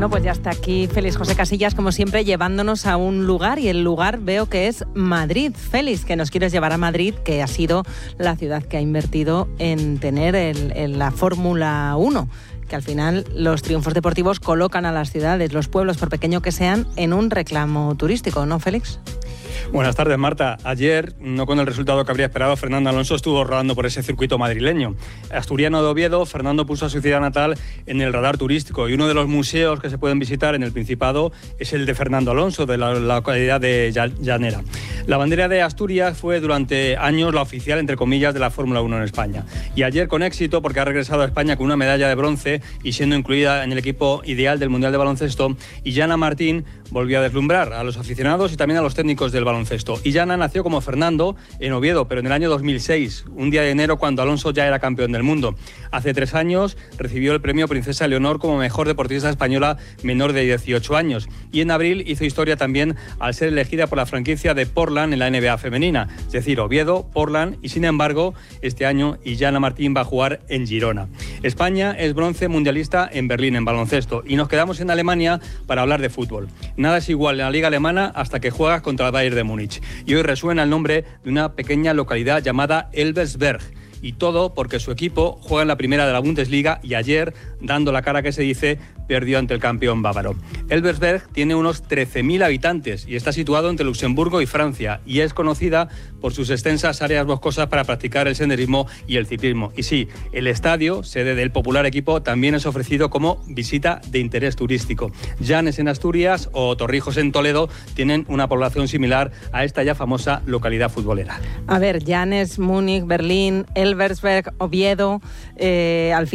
Bueno, pues ya está aquí Félix José Casillas, como siempre, llevándonos a un lugar, y el lugar veo que es Madrid. Félix, que nos quieres llevar a Madrid, que ha sido la ciudad que ha invertido en tener la Fórmula 1, que al final los triunfos deportivos colocan a las ciudades, los pueblos, por pequeño que sean, en un reclamo turístico, ¿no, Félix? Buenas tardes, Marta. Ayer, no con el resultado que habría esperado, Fernando Alonso estuvo rodando por ese circuito madrileño. Asturiano de Oviedo, Fernando puso a su ciudad natal en el radar turístico, y uno de los museos que se pueden visitar en el Principado es el de Fernando Alonso, de la localidad de Llanera. La bandera de Asturias fue durante años la oficial, entre comillas, de la Fórmula 1 en España. Y ayer con éxito, porque ha regresado a España con una medalla de bronce y siendo incluida en el equipo ideal del Mundial de Baloncesto, Illana Martín volvió a deslumbrar a los aficionados y también a los técnicos del baloncesto. Illana nació como Fernando en Oviedo, pero en el año 2006, un día de enero, cuando Alonso ya era campeón del mundo. Hace 3 años recibió el premio Princesa Leonor como mejor deportista española menor de 18 años. Y en abril hizo historia también al ser elegida por la franquicia de Portland en la NBA femenina, es decir, Oviedo, Portland, y sin embargo, este año Illana Martín va a jugar en Girona. España es bronce mundialista en Berlín en baloncesto, y nos quedamos en Alemania para hablar de fútbol. Nada es igual en la liga alemana hasta que juegas contra el Bayern de Múnich. Y hoy resuena el nombre de una pequeña localidad llamada Elversberg. Y todo porque su equipo juega en la primera de la Bundesliga y ayer, dando la cara que se dice, perdió ante el campeón bávaro. Elversberg tiene unos 13.000 habitantes y está situado entre Luxemburgo y Francia, y es conocida por sus extensas áreas boscosas para practicar el senderismo y el ciclismo. Y sí, el estadio, sede del popular equipo, también es ofrecido como visita de interés turístico. Llanes en Asturias o Torrijos en Toledo tienen una población similar a esta ya famosa localidad futbolera. A ver, Llanes, Múnich, Berlín, Elversberg, Oviedo, al final